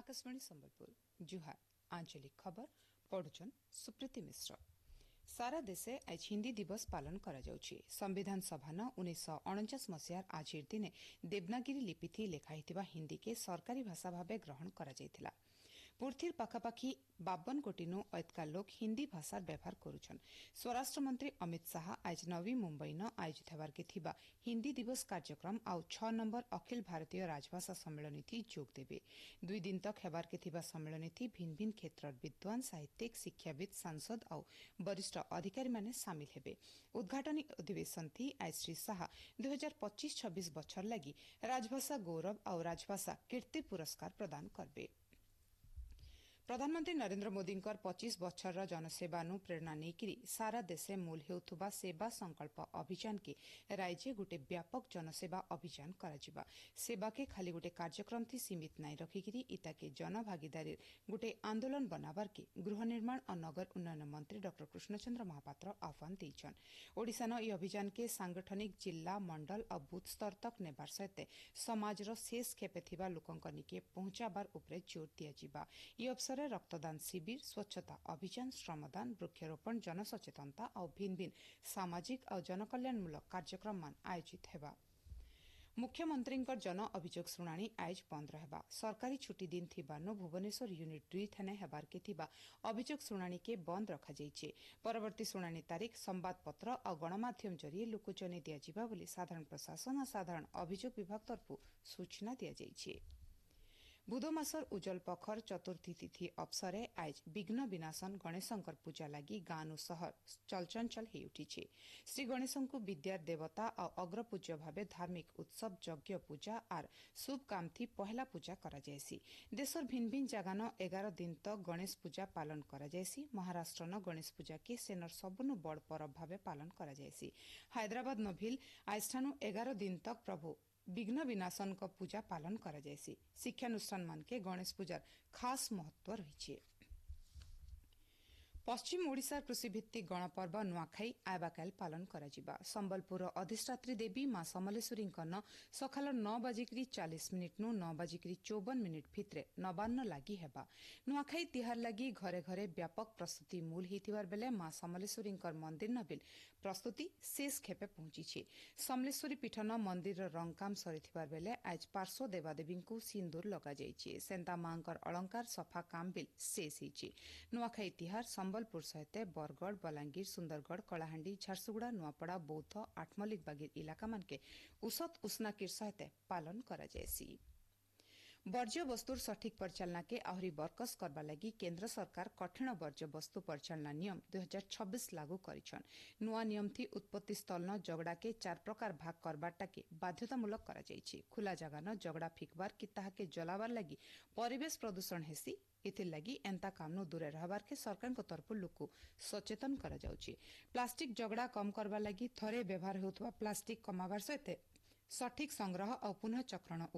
आकाशवाणी संबलपुर जुहार आंचलिक खबर पढ़ुचन सुप्रीति मिश्र। सारा देशे आज हिंदी दिवस पालन करा जाउछि। संविधान सभा न 1949 मसीहार आजिर दिने देवनागिरी लिपि थी लेखाइथिबा हिंदी के सरकारी भाषा भावे ग्रहण करा जाइथिला। पूर्थिर पाखापाखी 52 कोटिनु ऐतका लोक हिंदी भाषा व्यवहार करुछन। स्वराष्ट्र मंत्री अमित शाह आज नवी मुंबई न आयोजित हेबार के थिबा हिंदी दिवस कार्यक्रम आउ 6 नंबर अखिल भारतीय राजभाषा सम्मेलन थी जोग देबे। 2 दिन तक हेबार के थिबा सम्मेलन थी भिन्न भिन्न क्षेत्र विद्वान साहित्यिक शिक्षाविद सांसद आउ वरिष्ठ अधिकारी माने शामिल हेबे। उद्घाटनी अधिवेशन थी आज श्री शाह 2025-26 बछर लगी राजभाषा गौरव आउ राजभाषा कीर्ति पुरस्कार प्रदान करबे। प्रधानमंत्री नरेंद्र मोदी 25 बछर जनसेवा नु प्रेरणा नेकिरी सारा देशे मूल हेउथुबा सेवा संकल्प अभियान के राज्य गोटे व्यापक जनसेवा अभियान कराजिबा। सेवा के खाली गोटे कार्यक्रम थी सीमित नाई रखिकिरी इता के जनभागीदारी गोटे आंदोलन बनाबार के गृह निर्माण और नगर उन्नयन मंत्री डॉ कृष्णचंद्र महापात्र आह्वान देइछन। ओडिशा न ई अभियान के सांगठनिक जिला मंडल और बूथ स्तर तक नेबार सहित समाजर शेष खेपे थिबा लोकंक निके पहुंचाबार उपरे जोर दियाजिबा। ई अवसर रक्तदान शिविर स्वच्छता अभियान श्रमदान वृक्षारोपण जनसचेतनता और भिन्न भिन्न सामाजिक और जनकल्याणमूलक कार्यक्रम मान आयोजित हेबा। मुख्यमंत्री जन अभियोग शुणाणी आज बंद रहेबा। सरकारी छुट्टी दिन थिबानु भुवनेश्वर यूनिट 2 थाने हेबार के थिबा अभियोग शुणाणी के बंद रखा जाइछे। परवर्ती शुणाणी तारीख संवादपत्र और गणमाध्यम जरिए लोकचने दियाजिबा बोली साधारण प्रशासन और साधारण अभियोग विभाग तरफु सूचना दिया जाइछे। बुधमासर उज्जवल पखर चतुर्थी तिथि अवसरे आज विघ्न विनाशन गणेशंकर पूजा लगी गानु सहर चलचंचल हे उठिछे। श्री गणेशंकु विद्यार देवता और अग्रपूज्य भावे धार्मिक उत्सव यज्ञ पूजा और शुभ काम थी पहला पूजा करा जायसी। देशर भिन्न भिन्न जगान 11 दिन तक गणेश पूजा पालन करा जायसी। महाराष्ट्र न गणेश पूजा के सेनर सबनु बड़ परब भावे पालन करा जायसी। हैदराबाद न भिल आजठानु 11 दिन तक प्रभु विघ्न विनाशन का पूजा पालन करा जायसी। शिक्षानुष्ठान मान के गणेश पूजार खास महत्व रही। पश्चिम ओडिशा कृषि भित्तिक गणपर्व नुआखाई आयबाकाल पालन कराजिबा। संबलपुर अधिष्ठात्री देवी मां समलेश्वरी न सकाल 9:40 नु 9:54 भित्रे नवान्न लागी हेबा। नुआखाई तिहार लगी घरे घरे व्यापक प्रस्तुति मूल हिथिबार बेले मां समलेश्वरी मंदिर नबिल प्रस्तुति शेष खेपे पहुंची। समलेश्वरी पीठ न मंदिर रंग काम सरीथिबार बेले आज पार्श्व देवादेवी को सिंदूर लगा जाइछे। सेंता मांकर अलंकार सफा काम बिल शेष हिची। नुआखाई तिहार संबलपुर सहित बरगढ़ बलांगीर सुंदरगढ़ कलाहांडी झारसुगुड़ा नुआपड़ा बौद्ध आठमल्लिक बागीर इलाका मान के उसत उष्णाकीर सहित पालन करा जायसी। वर्ज्य वस्तुर सठिक परिचालना के आहरी बरकस करबा लगी केंद्र सरकार कठिन वर्ज्य वस्तु परिचालना नियम 2026 लागू करिछन। नुआ नियम थी उत्पत्ति स्थल न जगड़ा के 4 प्रकार भाग करबाटा के बाध्यतामूलक करा जायछि। खुला जगह न जगड़ा फिकबार कि ताहा के जलाबार लगी परिवेश प्रदूषण हेसी। इथिर लगी एंता कामनु दूरे रहबार के सरकार को तरफ लोक सचेतन करा जाउछि। प्लास्टिक जगड़ा कम करबा लगी थरे व्यवहार होतबा प्लास्टिक कमाबार सहित सठिक संग्रह और पुनः चक्रण